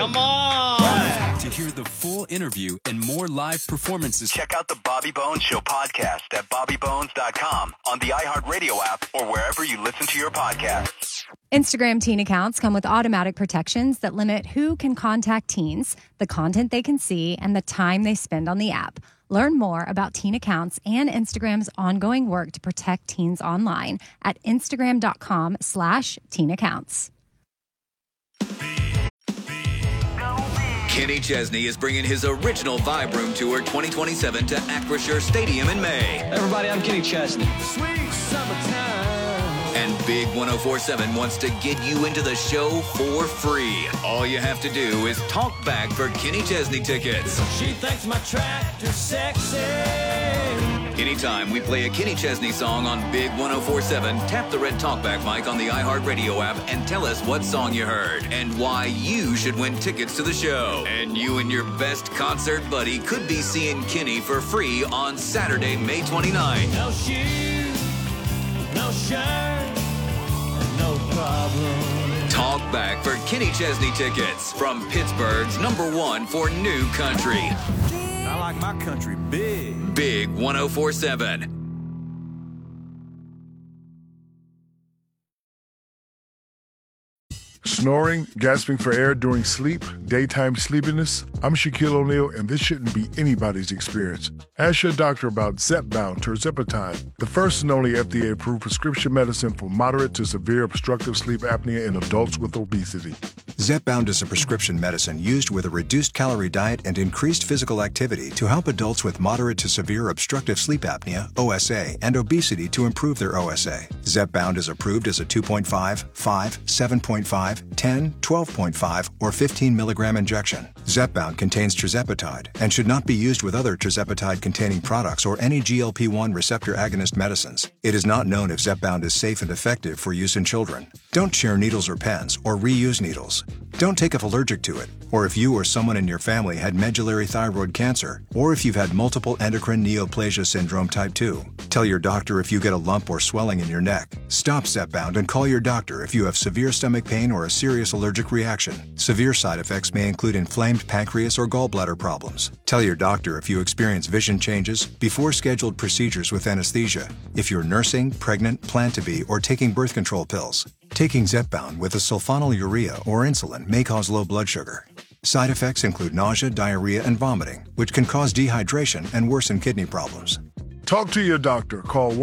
Come on! To hear the full interview and more live performances, check out the Bobby Bones Show podcast at bobbybones.com, on the iHeartRadio app, or wherever you listen to your podcasts. Instagram teen accounts come with automatic protections that limit who can contact teens, the content they can see, and the time they spend on the app. Learn more about teen accounts and Instagram's ongoing work to protect teens online at instagram.com/teen accounts. Kenny Chesney is bringing his original Vibe Room Tour 2027 to Acrisure Stadium in May. Everybody, I'm Kenny Chesney. Sweet summertime. And Big 104.7 wants to get you into the show for free. All you have to do is talk back for Kenny Chesney tickets. She thinks my tractor's sexy. Anytime we play a Kenny Chesney song on Big 104.7, tap the red talkback mic on the iHeartRadio app and tell us what song you heard and why you should win tickets to the show. And you and your best concert buddy could be seeing Kenny for free on Saturday, May 29th. No shoes, no shirt, no problem. Talk back for Kenny Chesney tickets from Pittsburgh's #1 for new country. I like my country big. Big 104.7. Snoring, gasping for air during sleep, daytime sleepiness. I'm Shaquille O'Neal, and this shouldn't be anybody's experience. Ask your doctor about Zepbound tirzepatide, the first and only FDA-approved prescription medicine for moderate to severe obstructive sleep apnea in adults with obesity. Zepbound is a prescription medicine used with a reduced calorie diet and increased physical activity to help adults with moderate to severe obstructive sleep apnea, OSA, and obesity to improve their OSA. Zepbound is approved as a 2.5, 5, 7.5, 10, 12.5, or 15 milligram injection. Zepbound contains tirzepatide and should not be used with other tirzepatide-containing products or any GLP-1 receptor agonist medicines. It is not known if Zepbound is safe and effective for use in children. Don't share needles or pens or reuse needles. Don't take if allergic to it, or if you or someone in your family had medullary thyroid cancer, or if you've had multiple endocrine neoplasia syndrome type 2. Tell your doctor if you get a lump or swelling in your neck. Stop Zepbound and call your doctor if you have severe stomach pain or a serious allergic reaction. Severe side effects may include inflamed pancreas or gallbladder problems. Tell your doctor if you experience vision changes before scheduled procedures with anesthesia, if you're nursing, pregnant, plan to be, or taking birth control pills. Taking Zepbound with a sulfonylurea or insulin may cause low blood sugar. Side effects include nausea, diarrhea, and vomiting, which can cause dehydration and worsen kidney problems. Talk to your doctor. Call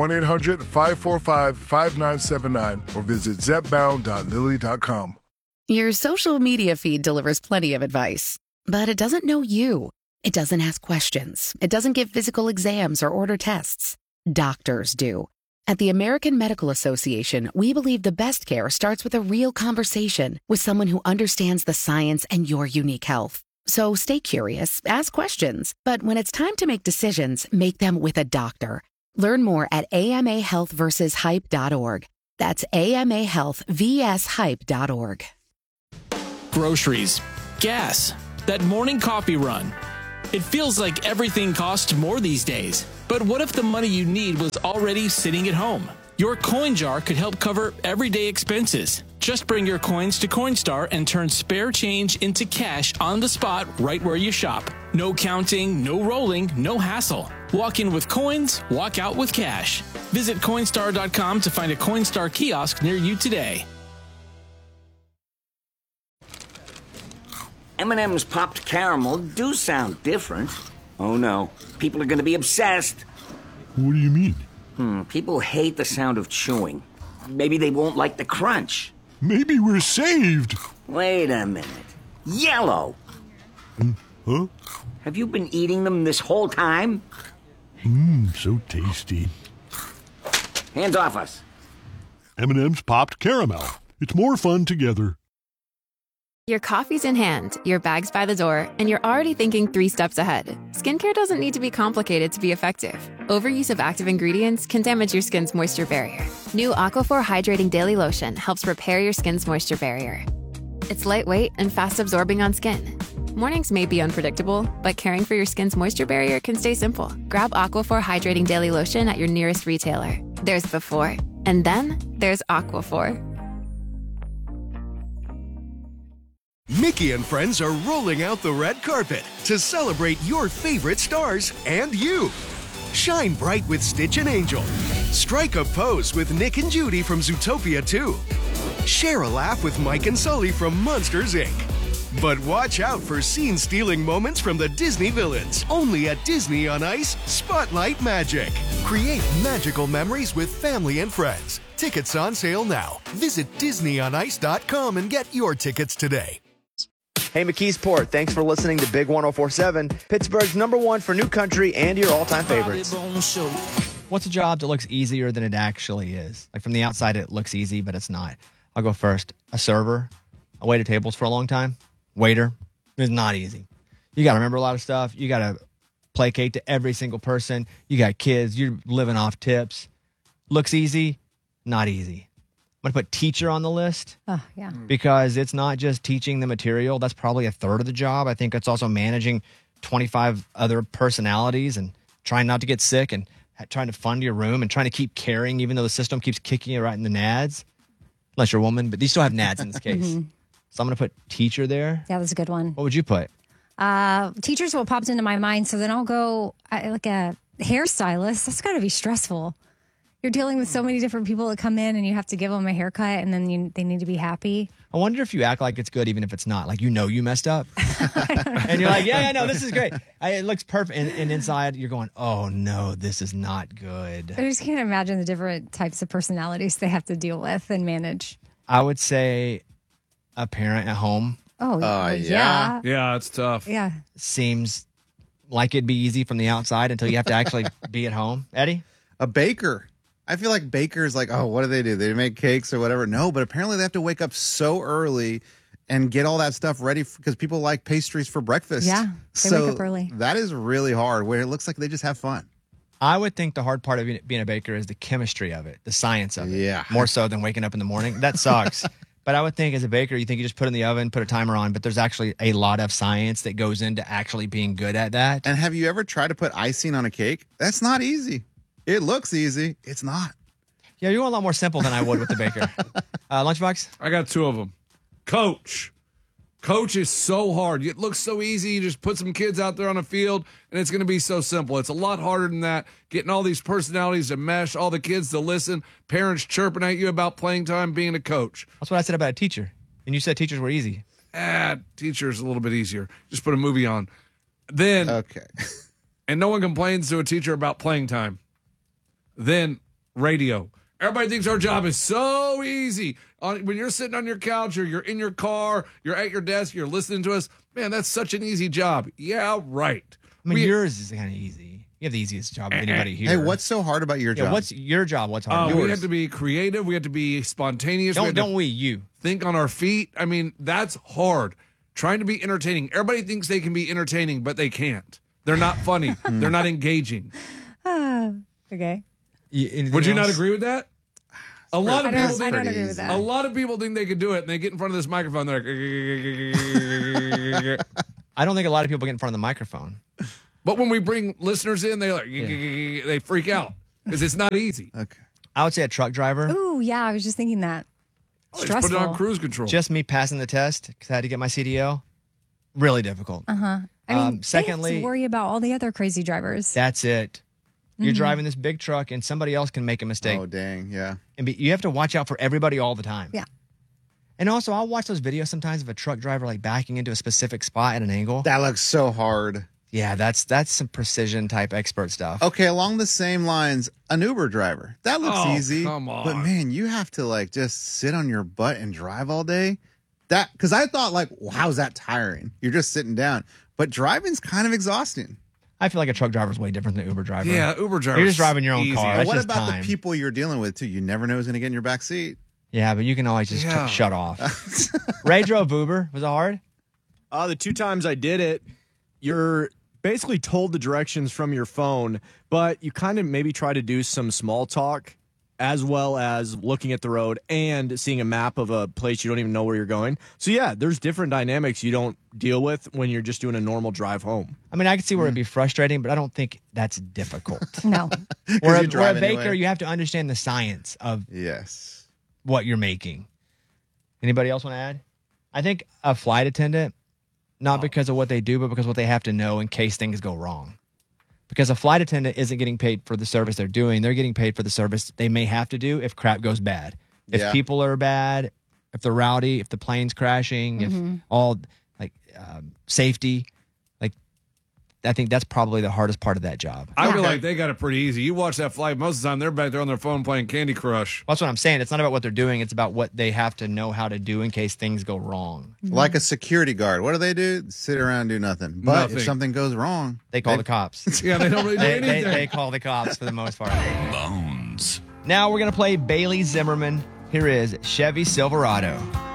1-800-545-5979 or visit zepbound.lilly.com. Your social media feed delivers plenty of advice, but it doesn't know you. It doesn't ask questions. It doesn't give physical exams or order tests. Doctors do. At the American Medical Association, we believe the best care starts with a real conversation with someone who understands the science and your unique health. So stay curious, ask questions, but when it's time to make decisions, make them with a doctor. Learn more at amahealthversushype.org. That's amahealthvshype.org. Groceries, gas, that morning coffee run. It feels like everything costs more these days. But what if the money you need was already sitting at home? Your coin jar could help cover everyday expenses. Just bring your coins to Coinstar and turn spare change into cash on the spot right where you shop. No counting, no rolling, no hassle. Walk in with coins, walk out with cash. Visit Coinstar.com to find a Coinstar kiosk near you today. M&M's popped caramel do sound different. Oh no, people are going to be obsessed. What do you mean? People hate the sound of chewing. Maybe they won't like the crunch. Maybe we're saved. Wait a minute. Yellow! Huh? Have you been eating them this whole time? So tasty. Hands off us. M&M's popped caramel. It's more fun together. Your coffee's in hand, your bag's by the door, and you're already thinking 3 steps ahead. Skincare doesn't need to be complicated to be effective. Overuse of active ingredients can damage your skin's moisture barrier. New Aquaphor Hydrating Daily Lotion helps repair your skin's moisture barrier. It's lightweight and fast-absorbing on skin. Mornings may be unpredictable, but caring for your skin's moisture barrier can stay simple. Grab Aquaphor Hydrating Daily Lotion at your nearest retailer. There's before, and then there's Aquaphor. Mickey and friends are rolling out the red carpet to celebrate your favorite stars and you. Shine bright with Stitch and Angel. Strike a pose with Nick and Judy from Zootopia 2. Share a laugh with Mike and Sully from Monsters, Inc. But watch out for scene-stealing moments from the Disney villains. Only at Disney on Ice Spotlight Magic. Create magical memories with family and friends. Tickets on sale now. Visit DisneyOnIce.com and get your tickets today. Hey, McKeesport, thanks for listening to Big 104.7, Pittsburgh's #1 for new country and your all-time favorites. What's a job that looks easier than it actually is? Like from the outside, it looks easy, but it's not. I'll go first. A server. I waited tables for a long time. Waiter is not easy. You got to remember a lot of stuff. You got to placate to every single person. You got kids. You're living off tips. Looks easy, not easy. I'm going to put teacher on the list. Oh, yeah. Because it's not just teaching the material. That's probably a third of the job. I think it's also managing 25 other personalities and trying not to get sick and trying to fund your room and trying to keep caring even though the system keeps kicking you right in the nads. Unless you're a woman, but you still have nads in this case. Mm-hmm. So I'm going to put teacher there. Yeah, that's a good one. What would you put? Teachers what popped into my mind. So then I'll go like a hairstylist. That's got to be stressful. You're dealing with so many different people that come in and you have to give them a haircut and then they need to be happy. I wonder if you act like it's good even if it's not. Like you messed up. And you're like, yeah, no, this is great. It looks perfect. And inside you're going, oh, no, this is not good. I just can't imagine the different types of personalities they have to deal with and manage. I would say a parent at home. Oh, yeah. Yeah, it's tough. Yeah. Seems like it'd be easy from the outside until you have to actually be at home. Eddie? A baker. I feel like bakers, like, oh, what do? They make cakes or whatever. No, but apparently they have to wake up so early and get all that stuff ready because people like pastries for breakfast. Yeah, they wake up early. That is really hard, where it looks like they just have fun. I would think the hard part of being a baker is the chemistry of it, the science of it. Yeah. More so than waking up in the morning. That sucks. But I would think as a baker, you think you just put it in the oven, put a timer on, but there's actually a lot of science that goes into actually being good at that. And have you ever tried to put icing on a cake? That's not easy. It looks easy. It's not. Yeah, you're a lot more simple than I would with the baker. Lunchbox? I got two of them. Coach. Coach is so hard. It looks so easy. You just put some kids out there on a field, and it's going to be so simple. It's a lot harder than that. Getting all these personalities to mesh, all the kids to listen, parents chirping at you about playing time, being a coach. That's what I said about a teacher. And you said teachers were easy. Teacher's a little bit easier. Just put a movie on. Then, okay. And no one complains to a teacher about playing time. Then, radio. Everybody thinks our job is so easy. When you're sitting on your couch or you're in your car, you're at your desk, you're listening to us. Man, that's such an easy job. Yeah, right. I mean, yours is kind of easy. You have the easiest job of anybody here. Hey, what's so hard about your job? What's your job? What's hard? We have to be creative. We have to be spontaneous. You. Think on our feet. I mean, that's hard. Trying to be entertaining. Everybody thinks they can be entertaining, but they can't. They're not funny. They're not engaging. Okay. Would you not agree with that? A lot of people I don't agree with that. A lot of people think they could do it, and they get in front of this microphone. They're like, I don't think a lot of people get in front of the microphone. But when we bring listeners in, they freak out because it's not easy. Okay. I would say a truck driver. Ooh, yeah, I was just thinking that. Just put it on cruise control. Just me passing the test because I had to get my CDL. Really difficult. I mean, secondly, they have to worry about all the other crazy drivers. That's it. You're driving this big truck, and somebody else can make a mistake. Oh, dang, yeah. And you have to watch out for everybody all the time. Yeah. And also, I'll watch those videos sometimes of a truck driver like backing into a specific spot at an angle. That looks so hard. Yeah, that's some precision type expert stuff. Okay, along the same lines, an Uber driver. That looks easy. Come on. But man, you have to like just sit on your butt and drive all day. That because I thought like, well, how's that tiring? You're just sitting down. But driving's kind of exhausting. I feel like a truck driver is way different than an Uber driver. Yeah, Uber driver. You're just driving your own car. That's What just about time. the people you're dealing with too? You never know who's going to get in your back seat. Yeah, but you can always just shut off. Ray drove Uber. Was it hard? The 2 times I did it, you're basically told the directions from your phone, but you kind of maybe try to do some small talk as well as looking at the road and seeing a map of a place you don't even know where you're going. So, yeah, there's different dynamics you don't deal with when you're just doing a normal drive home. I mean, I can see where it'd be frustrating, but I don't think that's difficult. No. Where a baker, you have to understand the science of yes what you're making. Anybody else want to add? I think a flight attendant, not because of what they do, but because of what they have to know in case things go wrong. Because a flight attendant isn't getting paid for the service they're doing. They're getting paid for the service they may have to do if crap goes bad. If people are bad, if they're rowdy, if the plane's crashing, if all safety, I think that's probably the hardest part of that job. I feel like they got it pretty easy. You watch that flight, most of the time they're back there on their phone playing Candy Crush. That's what I'm saying. It's not about what they're doing. It's about what they have to know how to do in case things go wrong. Like a security guard. What do? Sit around and do nothing. But if something goes wrong, they call the cops. Yeah, they don't really do anything. They call the cops for the most part. Bones. Now we're going to play Bailey Zimmerman. Here is Chevy Silverado.